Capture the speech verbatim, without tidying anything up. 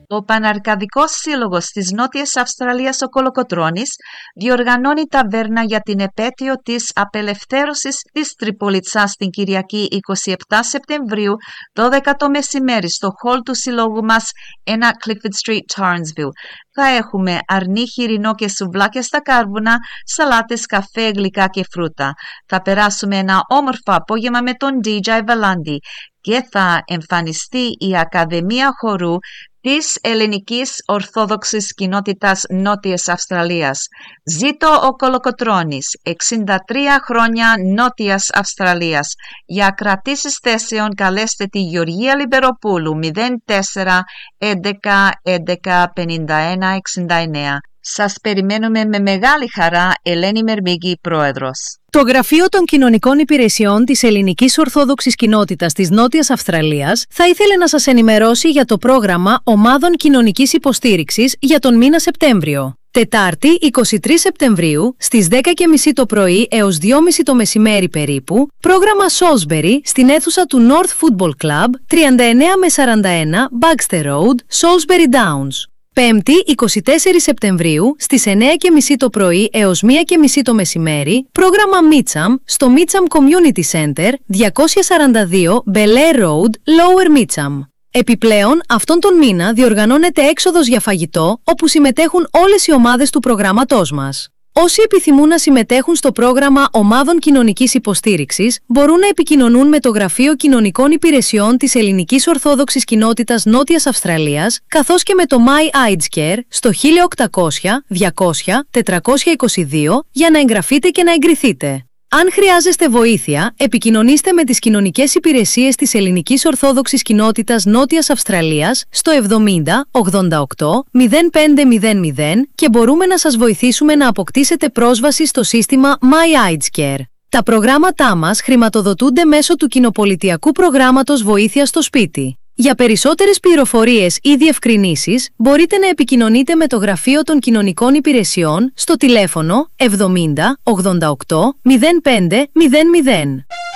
Ο Παναρκαδικός Σύλλογος της Νότιας Αυστραλίας ο Κολοκοτρώνης διοργανώνει ταβέρνα για την επέτειο της απελευθέρωσης της Τριπολιτσάς την Κυριακή εικοστή εβδόμη Σεπτεμβρίου δώδεκα το μεσημέρι στο χολ του συλλόγου μας ένα Clifford Street, Townsville. Θα έχουμε αρνί, χοιρινό και σουβλάκια στα κάρβουνα, σαλάτες, καφέ, γλυκά και φρούτα. Θα περάσουμε ένα όμορφο απόγευμα με τον ντι τζέι Βαλάντι και θα εμφανιστεί η Ακαδημία Χορού της Ελληνικής Ορθόδοξης Κοινότητας Νότιας Αυστραλίας. Ζήτω ο Κολοκοτρώνης, εξήντα τρία χρόνια Νότιας Αυστραλίας. Για κρατήσεις θέσεων καλέστε τη Γεωργία Λιμπεροπούλου μηδέν τέσσερα έντεκα έντεκα πενήντα ένα εξήντα εννέα. Σας περιμένουμε με μεγάλη χαρά, Ελένη Μερμίγκη, Πρόεδρος. Το Γραφείο των Κοινωνικών Υπηρεσιών της Ελληνικής Ορθόδοξης Κοινότητας της Νότιας Αυστραλίας θα ήθελε να σας ενημερώσει για το πρόγραμμα Ομάδων Κοινωνικής Υποστήριξης για τον μήνα Σεπτέμβριο. Τετάρτη, εικοστή τρίτη Σεπτεμβρίου, στις δέκα και μισή το πρωί έως δύο και μισή το μεσημέρι περίπου, πρόγραμμα Salisbury στην αίθουσα του North Football Club, τριάντα εννέα με σαράντα ένα Baxter Road, Salisbury Downs. Πέμπτη, εικοστή τέταρτη Σεπτεμβρίου, στις εννέα και μισή το πρωί έως μία και μισή το μεσημέρι, πρόγραμμα Mitcham στο Mitcham Community Center, διακόσια σαράντα δύο Belair Road, Lower Mitcham. Επιπλέον, αυτόν τον μήνα διοργανώνεται έξοδος για φαγητό, όπου συμμετέχουν όλες οι ομάδες του προγράμματός μας. Όσοι επιθυμούν να συμμετέχουν στο πρόγραμμα Ομάδων Κοινωνικής Υποστήριξης, μπορούν να επικοινωνούν με το Γραφείο Κοινωνικών Υπηρεσιών της Ελληνικής Ορθόδοξης Κοινότητας Νότιας Αυστραλίας, καθώς και με το My Aged Care στο χίλια οκτακόσια διακόσια τετρακόσια είκοσι δύο για να εγγραφείτε και να εγκριθείτε. Αν χρειάζεστε βοήθεια, επικοινωνήστε με τις κοινωνικές υπηρεσίες της Ελληνικής Ορθόδοξης Κοινότητας Νότιας Αυστραλίας στο εβδομήντα ογδόντα οκτώ μηδέν πέντε μηδέν μηδέν και μπορούμε να σας βοηθήσουμε να αποκτήσετε πρόσβαση στο σύστημα My Aged Care. Τα προγράμματά μας χρηματοδοτούνται μέσω του κοινοπολιτειακού προγράμματος Βοήθεια στο Σπίτι. Για περισσότερες πληροφορίες ή διευκρινήσεις, μπορείτε να επικοινωνείτε με το Γραφείο των Κοινωνικών Υπηρεσιών στο τηλέφωνο εβδομήντα ογδόντα οκτώ μηδέν πέντε μηδέν μηδέν.